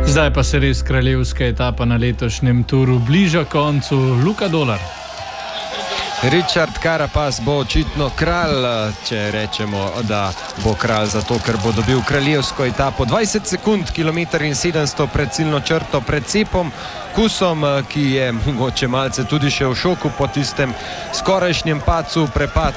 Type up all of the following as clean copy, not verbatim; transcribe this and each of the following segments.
Zdaj pa se res kraljevska etapa na letošnjem turu bliža koncu. Luka Dolar. Richard Carapaz bo očitno kralj, če rečemo, da bo kralj zato, ker bo dobil kraljevsko etapo. 20 sekund, kilometer in 700 pred ciljno črto, pred Cepom Kusom, ki je mogoče malce tudi še v šoku po tistem skorajšnjem pacu, prepad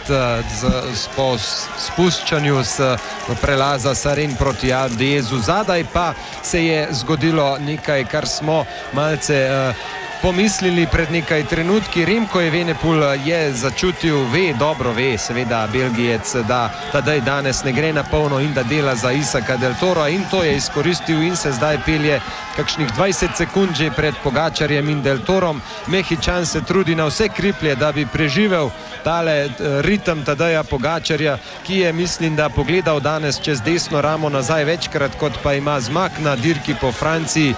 po spuščanju z prelaza Saren proti Alpe d'Huez. Zadaj pa se je zgodilo nekaj, kar smo malce pomislili pred nekaj trenutki. Remco Evenepoel je začutil, dobro ve, seveda Belgijec, da tadej danes ne gre na polno in da dela za Isaka Del Toro, in to je izkoristil in se zdaj pelje kakšnih 20 sekund že pred Pogačarjem in Del Torom. Mehičan se trudi na vse kriplje, da bi preživel tale ritem Tadeja Pogačarja, ki je, mislim, da pogledal danes čez desno ramo nazaj večkrat, kot pa ima zmag na dirki po Franciji.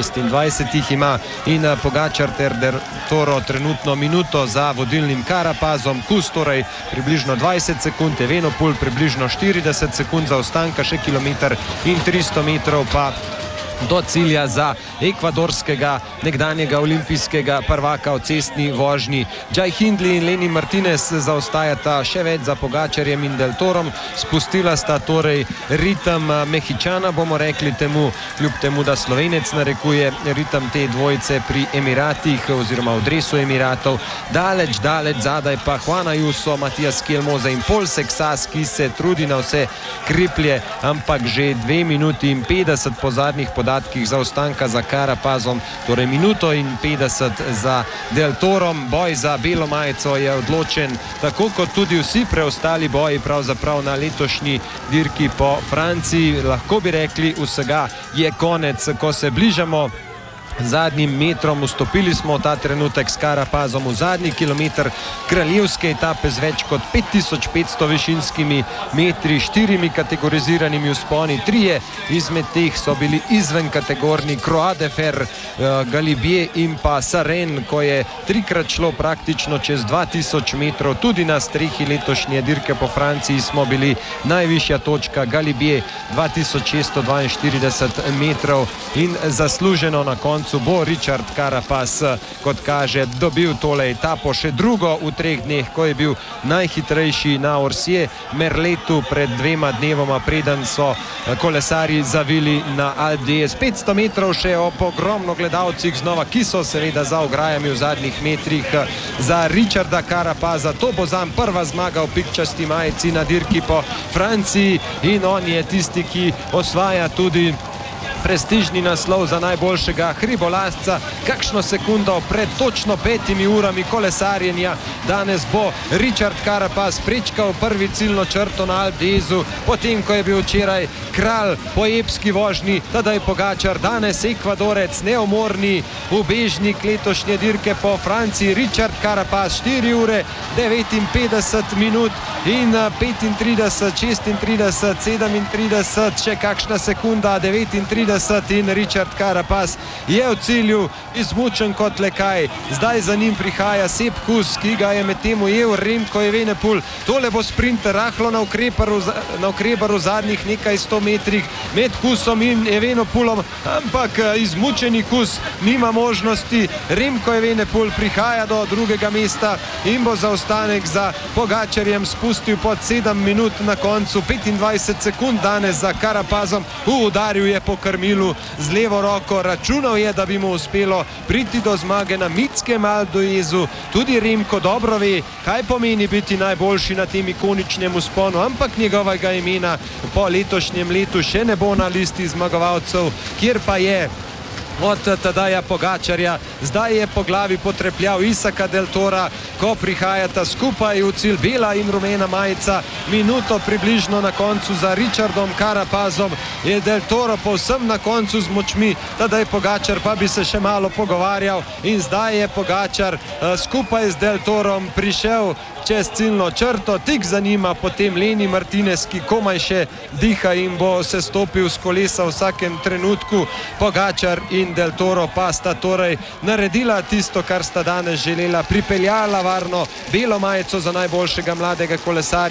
26 jih ima in Pogačar ter Del Toro trenutno minuto za vodilnim Carapazom. Kus torej približno 20 sekund, Evenepoel približno 40 sekund zaostanka, še kilometer in 300 metrov pa do cilja za ekvadorskega nekdanjega olimpijskega prvaka v cestni vožnji. Jai Hindley in Lenny Martinez zaostajata še več za Pogačarjem in Del Torom. Spustila sta torej ritem Mehičana, bomo rekli temu, kljub temu, da Slovenec narekuje ritem te dvojice pri Emiratih oziroma v dresu Emiratov. Daleč zadaj pa Juan Ayuso, Matijas Kelmoze in Pol Sexas, ki se trudi na vse kriplje, ampak že 2 minuti in 50 po zadnjih podatkih zaostanka za Carapazom, torej minuto in 50 za Del Torom. Boj za belo majico je odločen, tako kot tudi vsi preostali boji pravzaprav na letošnji dirki po Franciji. Lahko bi rekli, vsega je konec, ko se bližamo zadnjim metrom. Vstopili smo ta trenutek s Carapazom v zadnji kilometer kraljevske etape z več kot 5500 višinskimi metri, 4 kategoriziranimi vzponi. 3 izmed teh so bili izven kategorni, Croix de Fer, Galibier in pa Saren, ko je 3krat šlo praktično čez 2000 metrov. Tudi na strehi letošnje dirke po Franciji smo bili najvišja točka Galibier 2642 metrov in zasluženo na koncu bo Richard Carapaz, kot kaže, dobil tole etapo, še drugo v 3 dneh, ko je bil najhitrejši na Orsje Merletu pred 2 dnevoma, preden so kolesarji zavili na Alpe d'Huez. 500 metrov še ob ogromno gledalcih znova, ki so seveda za ograjami v zadnjih metrih za Richarda Carapaza. To bo zanj prva zmaga v pikčasti majici na dirki po Franciji in on je tisti, ki osvaja tudi prestižni naslov za najboljšega hribolazca. Kakšno sekundo pred točno 5 urami kolesarjenja danes bo Richard Carapaz prečkal prvi ciljno črto na Alpe d'Huezu, potem ko je bil včeraj kralj po epski vožnji Tadej Pogačar, danes Ekvadorec, neumorni ubežnik letošnje dirke po Franciji. Richard Carapaz 4 ure 59 minut in 35, 36, 37, še kakšna sekunda, 39 in Richard Carapaz je v cilju, izmučen kot le kaj. Zdaj za njim prihaja Sepp Kuss, ki ga je med tem ujel Remco Evenepoel. Tole bo sprinter rahlo na ukrebaru zadnjih nekaj 100 metrih med Kussom in Evenepoelom, ampak izmučeni Kuss nima možnosti. Remco Evenepoel prihaja do drugega mesta in bo zaostanek za Pogačarjem spustil pod 7 minut na koncu. 25 sekund danes za Carapazom. Udaril je po krmilu z levo roko, računal je, da bi mu uspelo priti do zmage na mitskem Alpe d'Huezu. Tudi Remco dobro ve, kaj pomeni biti najboljši na tem ikoničnem vzponu, ampak njegovega imena po letošnjem letu še ne bo na listi zmagovalcev, kjer pa je od Tadeja Pogačarja. Zdaj je po glavi potrepljal Isaka Del Tora, ko prihajata skupaj v cilj bela in rumena majica. Minuto približno na koncu za Richardom Carapazom je Del Toro povsem na koncu z močmi, Tadej Pogačar pa bi se še malo pogovarjal in zdaj je Pogačar skupaj z Del Torom prišel čez ciljno črto, tik za njima potem Lenny Martinez, ki komaj še diha in bo se stopil z kolesa v vsakem trenutku. Pogačar in Del Toro pa sta torej naredila tisto, kar sta danes želela, pripeljala varno belo majico za najboljšega mladega kolesarja na cilj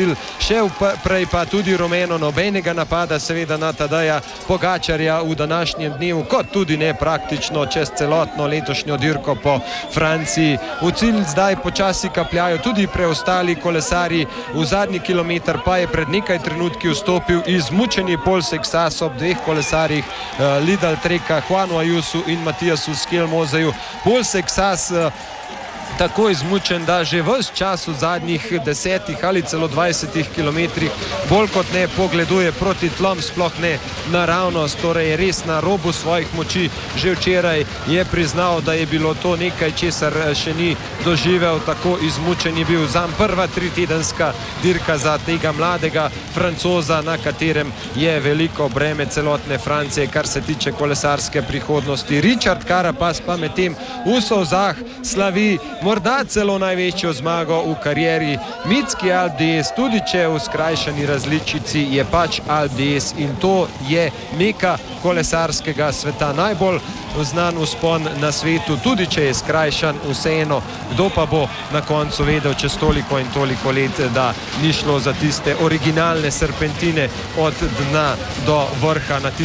cilj, še prej pa tudi rumeno, nobenega napada seveda na Tadeja Pogačarja v današnjem dnevu, kot tudi ne praktično čez celotno letošnjo dirko po Franciji. V cilj zdaj počasi kapljajo tudi preostali kolesarji, v zadnji kilometer pa je pred nekaj trenutki vstopil izmučeni Pol Sexas ob dveh kolesarjih Lidl Treka, Juanu Ayusu in Matiasu Skelmozeju. Pol Sexas tako izmučen, da že ves čas v zadnjih 10 ali celo 20 kilometrih bolj kot ne pogleduje proti tlom, sploh ne naravnost, torej res na robu svojih moči. Že včeraj je priznal, da je bilo to nekaj, česar še ni doživel, tako izmučen je bil. Zanj prva tritedenska dirka za tega mladega Francoza, na katerem je veliko breme celotne Francije, kar se tiče kolesarske prihodnosti. Richard Carapaz pa medtem v solzah slavi morda celo največjo zmago v karieri. Mitski Alpe d'Huez, tudi če v skrajšani različici, je pač Alpe d'Huez in to je meka kolesarskega sveta. Najbolj znan vzpon na svetu, tudi če je skrajšan, vseeno, kdo pa bo na koncu vedel čez toliko in toliko let, da ni šlo za tiste originalne serpentine od dna do vrha na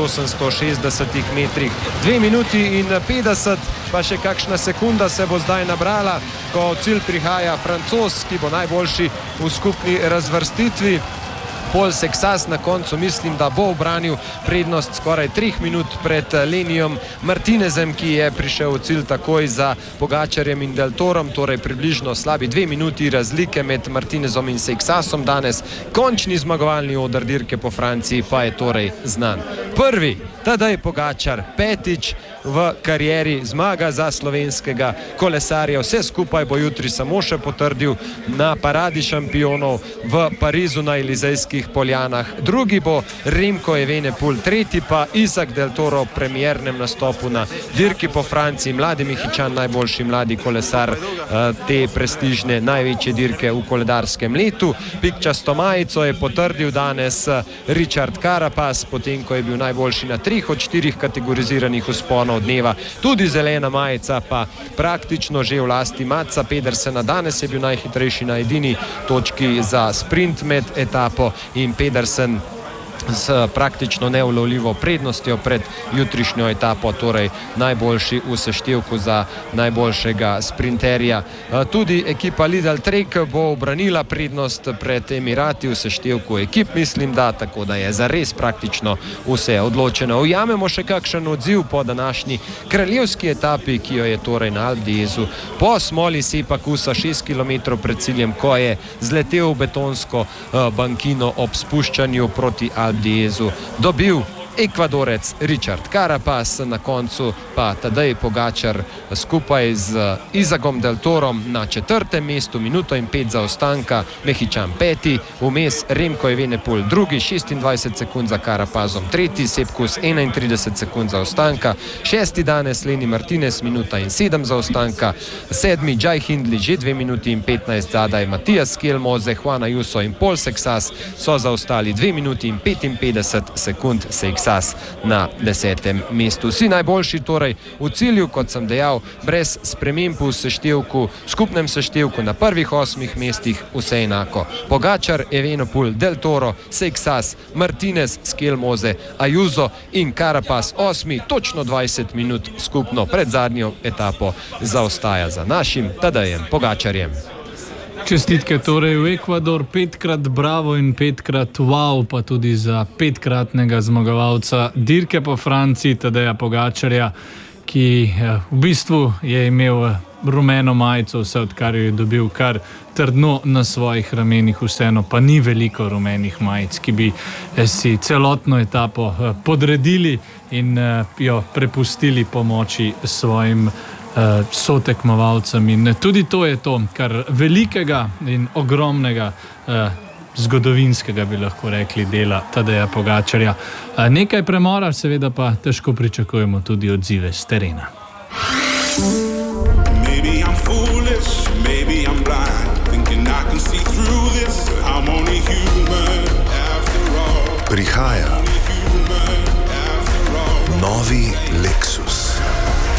1860 metrih. 2 minuti in 50, pa še kakšna sekunda se bo zdaj nabrala, ko v cilj prihaja Francoz, ki bo najboljši v skupni razvrstitvi. Pol Sexas na koncu mislim, da bo obranil prednost skoraj 3 minut pred Lenijom Martinezem, ki je prišel v cilj takoj za Pogačarjem in Del Torom, torej približno slabi 2 minuti razlike med Martinezom in Sexasom danes. Končni zmagovalni oder dirke po Franciji pa je torej znan. Prvi Tadej Pogačar, petič v karieri zmaga za slovenskega kolesarja. Vse skupaj bo jutri samo še potrdil na paradi šampionov v Parizu na Elizejskih poljanah. Drugi bo Remco Evenepoel, tretji pa Isaac Del Toro v premiernem nastopu na dirki po Franciji. Mladi Mehičan, najboljši mladi kolesar te prestižne največje dirke v koledarskem letu. Pikčasto majico je potrdil danes Richard Carapaz, potem ko je bil najboljši na 3 od 4 kategoriziranih vzponov dneva. Tudi zelena majica pa praktično že v lasti Matsa Pedersena. Danes je bil najhitrejši na edini točki za sprint med etapo in Pedersen s praktično neulovljivo prednostjo pred jutrišnjo etapo, torej najboljši v seštevku za najboljšega sprinterja. Tudi ekipa Lidl Trek bo obranila prednost pred Emirati v seštevku ekip, mislim, da tako da je zares praktično vse odločeno. Ujamemo še kakšen odziv po današnji kraljevski etapi, ki jo je torej na Alpe d'Huezu po smoli Sepa Kusa 6 km pred ciljem, ko je zletel v betonsko bankino ob spuščanju proti Alpe d'Huezu, dobil Ekvadorec Richard Carapaz, na koncu pa Tadej Pogačar skupaj z Isaacom Del Torom na 4. mestu, minuto in 5 zaostanka, Mehičan 5, vmes Remco Evenepoel 2, 26 sekund za Carapazom 3, Sepp Kuss 31 sekund zaostanka, 6. danes Lenny Martinez, minuta in 7 zaostanka, 7. Jai Hindley že 2 minuti in 15 zadaj, Matias Skelmoze, Juan Ayuso in Pol Sexas so zaostali 2 minuti in 55 sekund, Sexas na 10. mestu. Vsi najboljši torej v cilju, kot sem dejal, brez sprememb v seštevku, skupnem seštevku na prvih 8 mestih vse enako. Pogačar, Evenepoel, Del Toro, Sexas, Martinez, Skelmoze, Ayuso in Carapaz 8, točno 20 minut skupno pred zadnjo etapo zaostaja za našim Tadejem Pogačarjem. Čestitke torej v Ekvador, 5-krat bravo in 5-krat wow, pa tudi za 5-kratnega zmagovalca dirke po Franciji, Tadeja Pogačarja, ki v bistvu je imel rumeno majico, vse odkar jo je dobil, kar trdno na svojih ramenih, vseeno pa ni veliko rumenih majic, ki bi si celotno etapo podredili in jo prepustili pomoči svojim sotekmovalcem. In tudi to je to, kar velikega in ogromnega zgodovinskega, bi lahko rekli, dela Tadeja Pogačarja. Nekaj premora, seveda pa težko pričakujemo tudi odzive s terena.